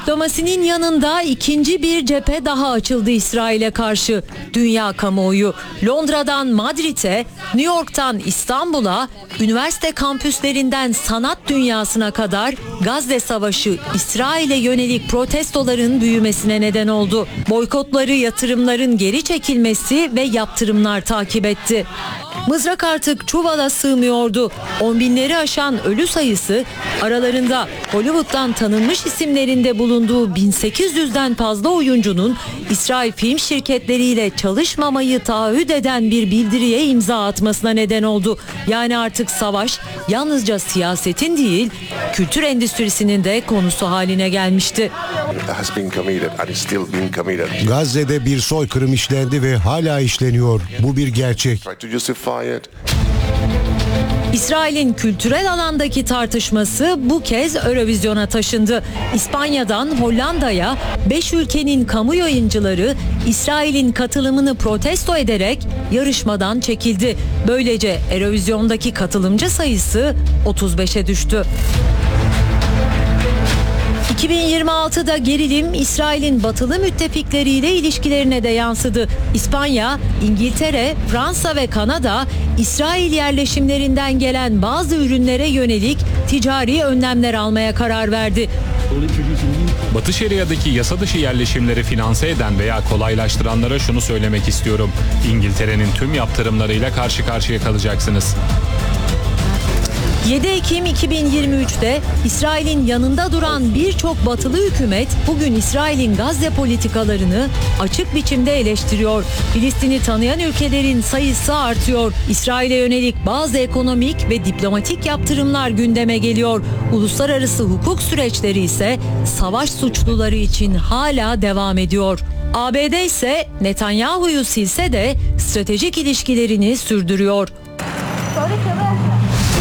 Diplomasinin yanında ikinci bir cephe daha açıldı İsrail'e karşı. Dünya kamuoyu Londra'dan Madrid'e, New York'tan İstanbul'a, üniversite kampüslerinden sanat dünyasına kadar Gazze Savaşı İsrail'e yönelik protestoların büyümesine neden oldu. Boykotları, yatırımların geri çekilmesi ve yaptırımlar takip etti. Mızrak artık çuvala sığmıyordu. 10 binleri aşan ölü sayısı, aralarında Hollywood'dan tanınmış isimlerinde bulunduğu 1800'den fazla oyuncunun İsrail film şirketleriyle çalışmamayı taahhüt eden bir bildiriye imza atmasına neden oldu. Yani artık savaş yalnızca siyasetin değil, kültür endüstrisinin de konusu haline gelmişti. Gazze'de bir soykırım işlendi ve hala işleniyor. Bu bir gerçek. İsrail'in kültürel alandaki tartışması bu kez Eurovision'a taşındı. İspanya'dan Hollanda'ya 5 ülkenin kamu yayıncıları İsrail'in katılımını protesto ederek yarışmadan çekildi. Böylece Eurovision'daki katılımcı sayısı 35'e düştü. 2026'da gerilim İsrail'in batılı müttefikleriyle ilişkilerine de yansıdı. İspanya, İngiltere, Fransa ve Kanada İsrail yerleşimlerinden gelen bazı ürünlere yönelik ticari önlemler almaya karar verdi. Batı Şeria'daki yasa dışı yerleşimleri finanse eden veya kolaylaştıranlara şunu söylemek istiyorum. İngiltere'nin tüm yaptırımlarıyla karşı karşıya kalacaksınız. 7 Ekim 2023'te İsrail'in yanında duran birçok batılı hükümet bugün İsrail'in Gazze politikalarını açık biçimde eleştiriyor. Filistin'i tanıyan ülkelerin sayısı artıyor. İsrail'e yönelik bazı ekonomik ve diplomatik yaptırımlar gündeme geliyor. Uluslararası hukuk süreçleri ise savaş suçluları için hala devam ediyor. ABD ise Netanyahu'yu silse de stratejik ilişkilerini sürdürüyor.